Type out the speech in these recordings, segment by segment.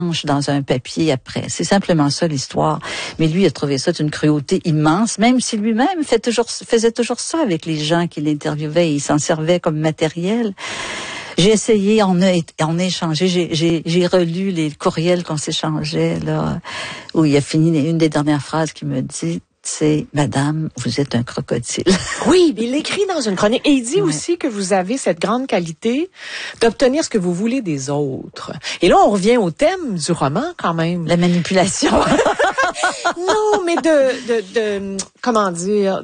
dans un papier après. C'est simplement ça l'histoire. Mais lui, il a trouvé ça d'une cruauté immense, même si lui-même faisait toujours ça avec les gens qu'il interviewait. Il s'en servait comme matériel. J'ai essayé, on a échangé, j'ai relu les courriels qu'on s'échangeait, là, où il a fini une des dernières phrases qu'il me dit. C'est « Madame, vous êtes un crocodile ». Oui, mais il l'écrit dans une chronique. Et il dit aussi que vous avez cette grande qualité d'obtenir ce que vous voulez des autres. Et là, on revient au thème du roman, quand même. La manipulation. Non, mais comment dire,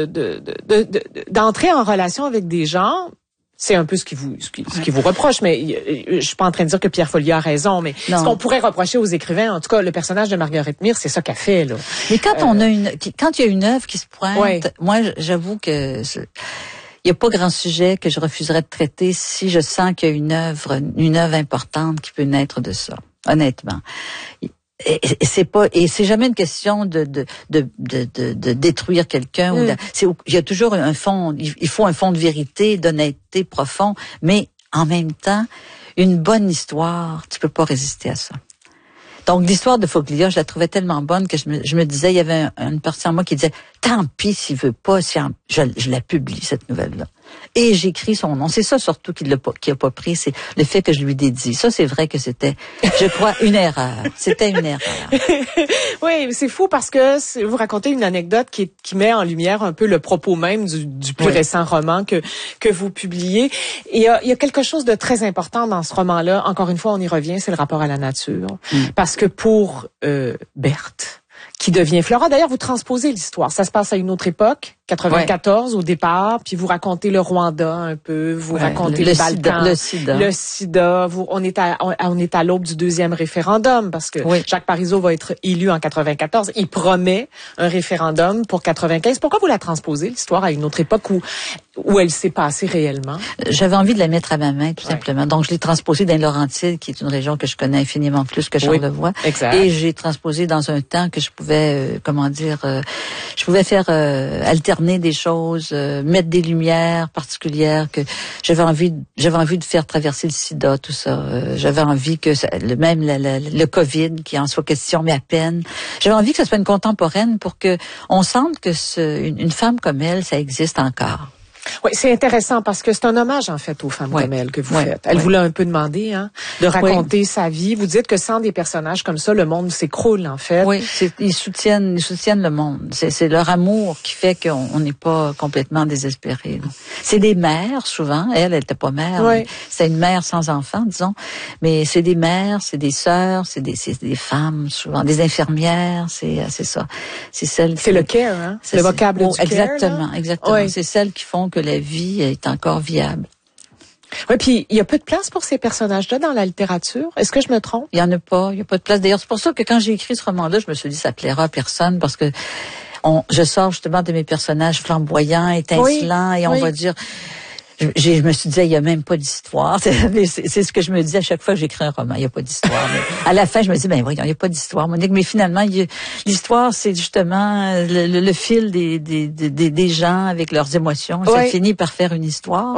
d'entrer en relation avec des gens. C'est un peu ce qui vous reproche, mais je suis pas en train de dire que Pierre Folliot a raison, mais ce qu'on pourrait reprocher aux écrivains, en tout cas, le personnage de Marguerite Mire, c'est ça qu'elle fait, là. Mais quand quand il y a une œuvre qui se pointe, moi, j'avoue que il y a pas grand sujet que je refuserais de traiter si je sens qu'il y a une œuvre importante qui peut naître de ça. Honnêtement. Et c'est jamais une question de détruire quelqu'un. Il y a toujours un fond, il faut un fond de vérité, d'honnêteté profond, mais en même temps, une bonne histoire, tu peux pas résister à ça. Donc, l'histoire de Foglia, je la trouvais tellement bonne que je me disais, il y avait une partie en moi qui disait, tant pis s'il veut pas, je la publie, cette nouvelle-là. Et j'écris son nom. C'est ça surtout qu'il a pas pris, c'est le fait que je lui dédie. Ça, c'est vrai que c'était, je crois, une erreur. C'était une erreur. Oui, mais c'est fou parce que vous racontez une anecdote qui met en lumière un peu le propos même du plus récent roman que vous publiez. Et il y a quelque chose de très important dans ce roman-là. Encore une fois, on y revient, c'est le rapport à la nature. Parce que pour Berthe, qui devient Flora, d'ailleurs, vous transposez l'histoire. Ça se passe à une autre époque, 94 au départ, puis vous racontez le Rwanda un peu, vous racontez le Balkan, le sida. On est à l'aube du deuxième référendum parce que Jacques Parizeau va être élu en 94. Il promet un référendum pour 95. Pourquoi vous la transposez l'histoire à une autre époque où elle s'est passée réellement? J'avais envie de la mettre à ma main, tout simplement. Donc, je l'ai transposée dans les Laurentides, qui est une région que je connais infiniment plus que Charlevoix. Exact. Et j'ai transposé dans un temps que je pouvais, je pouvais faire alterner des choses, mettre des lumières particulières, que j'avais envie de faire traverser le sida, tout ça. J'avais envie que même le COVID, qui en soit question, mais à peine. J'avais envie que ce soit une contemporaine pour que on sente que une femme comme elle, ça existe encore. Oui, c'est intéressant parce que c'est un hommage, en fait, aux femmes comme elle que vous faites. Elle vous l'a un peu demandé, de raconter sa vie. Vous dites que sans des personnages comme ça, le monde s'écroule, en fait. Oui, ils soutiennent le monde. C'est leur amour qui fait qu'on n'est pas complètement désespéré. C'est des mères, souvent. Elle était pas mère. C'est une mère sans enfant, disons. Mais c'est des mères, c'est des sœurs, c'est des femmes, souvent. Des infirmières, c'est ça. C'est le care, le vocable du care. Exactement. Oui. C'est celles qui font que la vie est encore viable. Oui, puis il y a peu de place pour ces personnages-là dans la littérature. Est-ce que je me trompe? Il y en a pas de place. D'ailleurs, c'est pour ça que quand j'ai écrit ce roman-là, je me suis dit ça plaira à personne parce que je sors justement de mes personnages flamboyants, étincelants et on va dire... Je me suis dit, il y a même pas d'histoire. C'est ce que je me dis à chaque fois que j'écris un roman. Il y a pas d'histoire. Mais à la fin, je me dis, voyons, il y a pas d'histoire, Monique. Mais finalement, l'histoire, c'est justement le fil des gens avec leurs émotions. Ça finit par faire une histoire.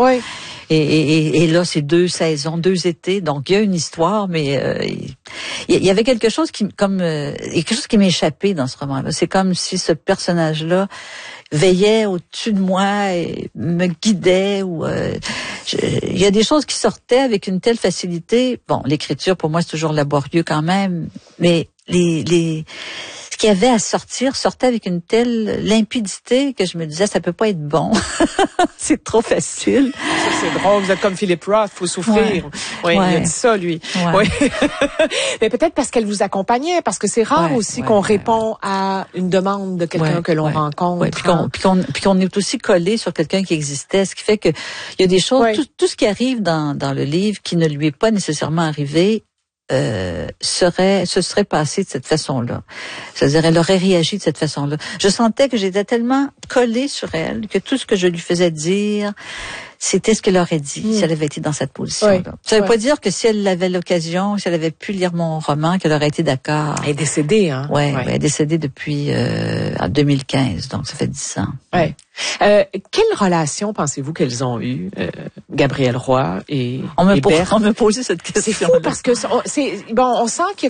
Et là, c'est 2 saisons, 2 étés. Donc, il y a une histoire, mais il y avait quelque chose quelque chose qui m'échappait dans ce roman-là. C'est comme si ce personnage-là veillait au-dessus de moi et me guidait il y a des choses qui sortaient avec une telle facilité. Bon, l'écriture pour moi c'est toujours laborieux quand même, mais ce qu'il y avait à sortait avec une telle limpidité que je me disais ça peut pas être bon. C'est trop facile. C'est drôle, vous êtes comme Philip Roth, faut souffrir. Il a dit ça lui. Mais peut-être parce qu'elle vous accompagnait, parce que c'est rare aussi qu'on répond à une demande de quelqu'un que l'on rencontre. Puis qu'on est aussi collé sur quelqu'un qui existait, ce qui fait que il y a des choses, tout ce qui arrive dans le livre qui ne lui est pas nécessairement arrivé se serait passé de cette façon-là. C'est-à-dire, elle aurait réagi de cette façon-là. Je sentais que j'étais tellement collée sur elle que tout ce que je lui faisais dire, c'était ce qu'elle aurait dit si elle avait été dans cette position-là. Ça veut pas dire que si elle avait l'occasion, si elle avait pu lire mon roman, qu'elle aurait été d'accord. Elle est décédée, hein? Elle est décédée depuis en 2015, donc ça fait 10 ans. Quelle relation pensez-vous qu'elles ont eue, Gabrielle Roy et Berthe? On me posait cette question. C'est fou parce que on sent qu'il y a